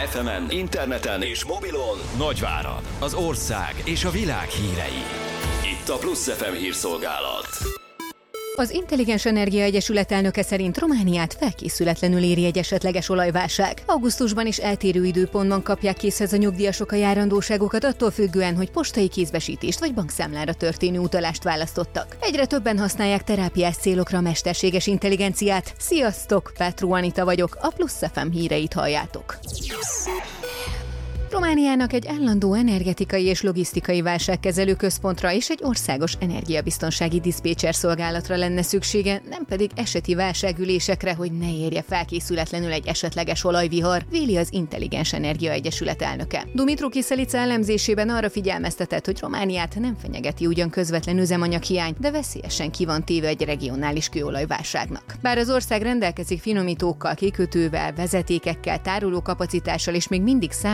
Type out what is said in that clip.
FM-en, interneten és mobilon Nagyvárad, az ország és a világ hírei. Itt a Plusz FM hírszolgálat. Az Intelligens Energia Egyesület elnöke szerint Romániát felkészületlenül éri egy esetleges olajválság. Augusztusban is eltérő időpontban kapják készhez a nyugdíjasok a járandóságokat attól függően, hogy postai kézbesítést vagy bankszámlára történő utalást választottak. Egyre többen használják terápiás célokra a mesterséges intelligenciát. Sziasztok, Petró Anita vagyok, a Plusz FM híreit halljátok. Romániának egy állandó energetikai és logisztikai válságkezelő központra és egy országos energiabiztonsági diszpécser szolgálatra lenne szüksége, nem pedig eseti válságülésekre, hogy ne érje felkészületlenül egy esetleges olajvihar, véli az Intelligens Energia Egyesület elnöke. Dumitru Kiselica elemzésében arra figyelmeztetett, hogy Romániát nem fenyegeti ugyan közvetlen üzemanyaghiány, de veszélyesen ki van téve egy regionális kőolajválságnak. Bár az ország rendelkezik finomítókkal, kikötővel, vezetékekkel, tárolókapacitással és még mindig